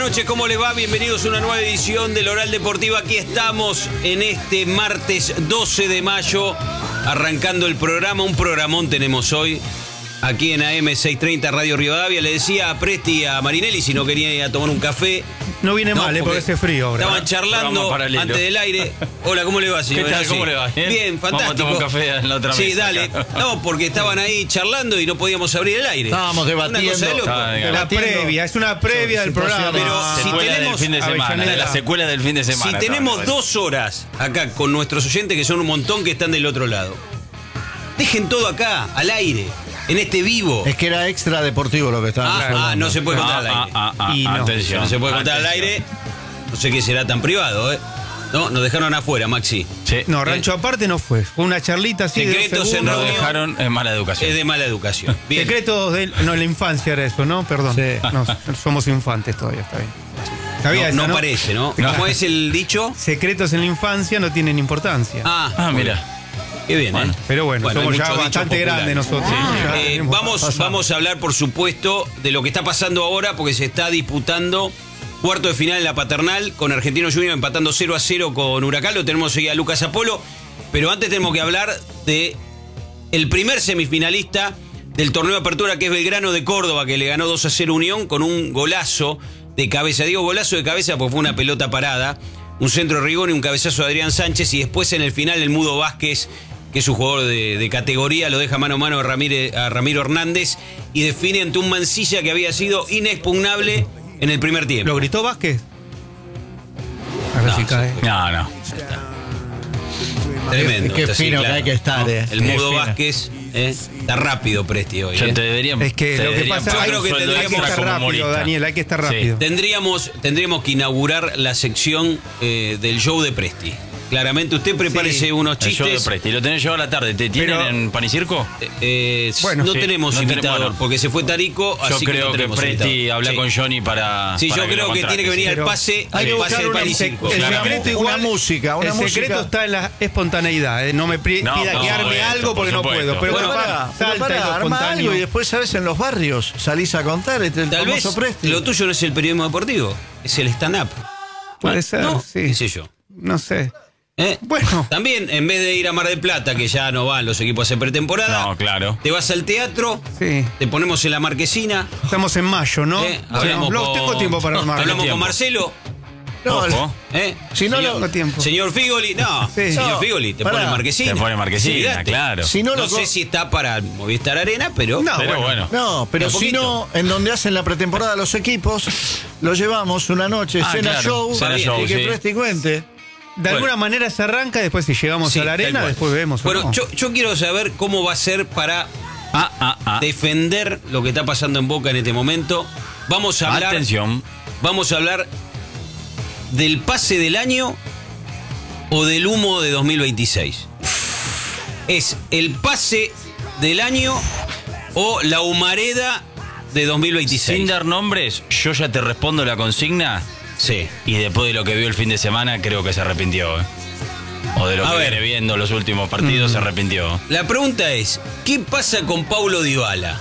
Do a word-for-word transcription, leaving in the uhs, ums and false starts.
noches, ¿cómo les va? Bienvenidos a una nueva edición del Oral Deportivo. Aquí estamos en este martes doce de mayo, arrancando el programa. Un programón tenemos hoy, aquí en A M seiscientos treinta Radio Rivadavia. Le decía a Presti y a Marinelli si no quería ir a tomar un café. No viene No, mal, ¿eh? Porque hace frío ahora. Estaban charlando antes del aire. Hola, ¿cómo le va, señor? ¿Qué tal? ¿Cómo le va? ¿Bien? Bien, fantástico. Vamos a tomar un café en la otra Sí, mesa. dale. No, porque estaban ahí charlando y no podíamos abrir el aire. Estábamos debatiendo. Una cosa de loco. Ah, venga. La previa, es una previa del programa. Pero si Secuela tenemos- del fin de semana, Avellaneda. la secuela del fin de Si semana. tenemos Estaban, dos horas acá con nuestros oyentes, que son un montón que están del otro lado, dejen todo acá, al aire, en este vivo. Es que era extra deportivo lo que estábamos Ah, hablando. ah, no se puede contar al Ah, aire. ah, ah, Y no. atención. No se puede contar al atención. aire. No sé qué será tan privado, ¿eh? No, nos dejaron afuera, Maxi. Sí. No, rancho aparte no fue. Fue una charlita así de dos Secretos en segundos. Nos reunión. dejaron en mala educación. Es de mala educación. Bien. Secretos de no, la infancia era eso, ¿no? Perdón. Sí. No, somos infantes todavía, está bien. ¿Sabía No, eso, no no? parece, ¿no? ¿Cómo es el dicho? Secretos en la infancia no tienen importancia. Ah, Ah, mira. qué bien, ¿eh? Pero bueno, hay somos ya muchos dichos bastante populares. grandes nosotros. Ya Eh, tenemos- vamos, pasamos. vamos a hablar, por supuesto, de lo que está pasando ahora, porque se está disputando cuarto de final en la Paternal, con Argentinos Juniors empatando cero a cero con Huracán. Lo tenemos ahí a Lucas Apolo. Pero antes tenemos que hablar de el primer semifinalista del torneo de apertura, que es Belgrano de Córdoba, que le ganó dos a cero Unión con un golazo de cabeza. Digo golazo de cabeza porque fue una pelota parada, un centro de Rigoni, un cabezazo de Adrián Sánchez, y después en el final el Mudo Vázquez, que es un jugador de, de categoría, lo deja mano a mano a, Ramírez, a Ramiro Hernández y define ante un Mansilla que había sido inexpugnable en el primer tiempo. ¿Lo gritó Vázquez? A ver No, si cae. No, no. Tremendo. Qué está así, fino que claro. hay que estar, eh. El Qué Mudo fino. Vázquez eh, está rápido, Presti, hoy. Yo eh. te debería. Es que te lo que deberían pasa pagar yo creo un que sueldo hay que tendríamos extra estar como rápido, humorista. Daniel, hay que estar Sí. rápido. Tendríamos, tendríamos que inaugurar la sección eh, del show de Presti. Claramente, usted prepárese Sí, unos El show de chistes. Presti. ¿Lo tenés llevado a la tarde? ¿Te tienen Pero- en Pan y Circo? Eh, Bueno, no sí, tenemos no tenemos, invitador, bueno. porque se fue Tarico, Yo así que creo no que tenemos Presti invitador. habla Sí. con Johnny para. Sí, para yo creo lo que tiene que contrates. venir al Pero pase, hay al que pase buscar del una Pan y sec- Circo. El Claro. secreto Una igual, música, una el secreto música. está en la espontaneidad. eh. No me pri- No, pida por que arme supuesto, algo por porque no supuesto. puedo. Pero Bueno, capaz Pará, pero salta pará, y lo arma espontáneo. algo y después, ¿sabes? En los barrios salís a contar entre el Tal vez famoso Presti. lo tuyo no es el periodismo deportivo, es el stand-up. Puede ser, No, sí. qué sé yo. No sé. ¿Eh? Bueno. También, en vez de ir a Mar del Plata, que ya no van los equipos a hacer pretemporada, No, claro. te vas al teatro, Sí. te ponemos en la marquesina. Estamos en mayo, ¿no? ¿eh? Bueno, Hablamos no con- tengo tiempo para armar. Hablamos con tiempo. Marcelo. No, Ojo. ¿eh? Si no señor, lo- tengo tiempo. señor Figoli, no. Sí. Señor No, Figoli, te pará. pone marquesina. Te pone marquesina, Olvídate. claro. Si no No lo sé co- si está para Movistar Arena, pero. No, Pero bueno. No, pero De a si poquito. no, en donde hacen la pretemporada los equipos, lo llevamos una noche, Ah, cena claro, show, cena y show, que sí. Presti cuente. De alguna manera se arranca, después si llegamos Sí, a la tal arena, cual. después vemos. o Bueno, no. yo, yo quiero saber cómo va a ser para Ah, ah, ah. defender lo que está pasando en Boca en este momento. Vamos a hablar. Atención. Vamos a hablar del pase del año o del humo de dos mil veintiséis. ¿Es el pase del año o la humareda de dos mil veintiséis? Sin dar nombres, yo ya te respondo la consigna. Sí. Y después de lo que vio el fin de semana, creo que se arrepintió. ¿eh? O de lo A que ver. viene viendo los últimos partidos, se arrepintió. La pregunta es, ¿qué pasa con Paulo Dybala?